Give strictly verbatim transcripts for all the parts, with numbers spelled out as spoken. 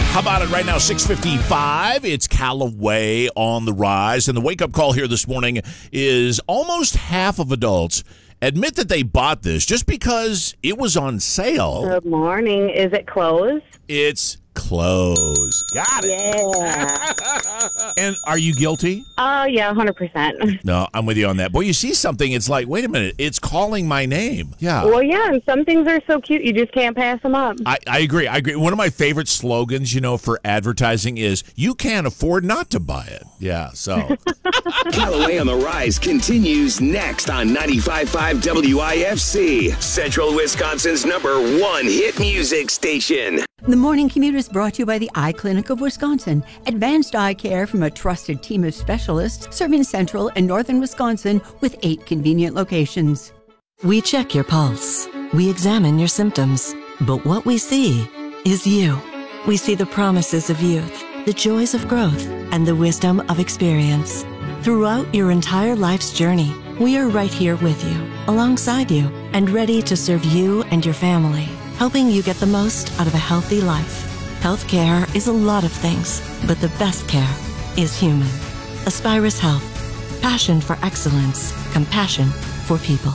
How about it right now, six fifty-five? It's Callaway on the rise. And the wake-up call here this morning is almost half of adults admit that they bought this just because it was on sale. Good morning. Is it clothes? It's clothes. Got it. Yeah. And are you guilty? Oh, yeah, one hundred percent. No, I'm with you on that. Boy, you see something, it's like, wait a minute, it's calling my name. Yeah. Well, yeah, and some things are so cute, you just can't pass them up. I, I agree. I agree. One of my favorite slogans, you know, for advertising is, you can't afford not to buy it. Yeah, so. Callaway on the Rise continues next on ninety-five point five W I F C, Central Wisconsin's number one hit music station. The Morning Commute is brought to you by the Eye Clinic of Wisconsin. Advanced eye care from a trusted team of specialists serving central and northern Wisconsin with eight convenient locations. We check your pulse. We examine your symptoms. But what we see is you. We see the promises of youth, the joys of growth, and the wisdom of experience. Throughout your entire life's journey, we are right here with you, alongside you, and ready to serve you and your family, helping you get the most out of a healthy life. Healthcare is a lot of things, but the best care is human. Aspirus Health. Passion for excellence. Compassion for people.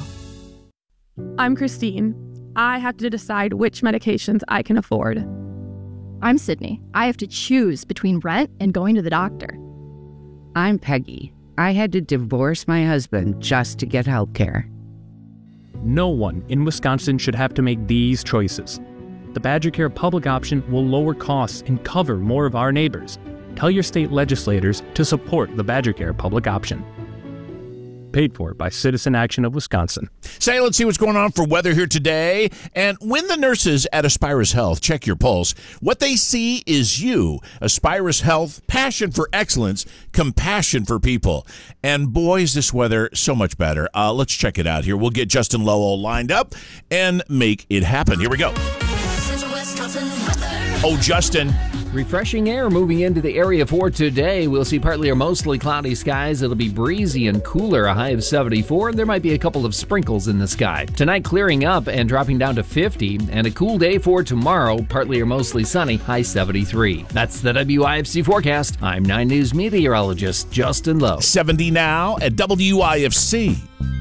I'm Christine. I have to decide which medications I can afford. I'm Sydney. I have to choose between rent and going to the doctor. I'm Peggy. I had to divorce my husband just to get health care. No one in Wisconsin should have to make these choices. The Badger Care public option will lower costs and cover more of our neighbors. Tell your state legislators to support the Badger Care public option. Paid for by Citizen Action of Wisconsin. Say, let's see what's going on for weather here today. And when the nurses at Aspirus Health check your pulse, what they see is you. Aspirus Health, passion for excellence, compassion for people. And boy, is this weather so much better. Uh, let's check it out here. We'll get Justin Lowell lined up and make it happen. Here we go. Oh, Justin. Refreshing air moving into the area for today. We'll see partly or mostly cloudy skies. It'll be breezy and cooler, a high of seventy-four. There might be a couple of sprinkles in the sky. Tonight clearing up and dropping down to fifty. And a cool day for tomorrow, partly or mostly sunny, high seventy-three. That's the W I F C forecast. I'm nine News meteorologist Justin Lowe. seventy now at W I F C.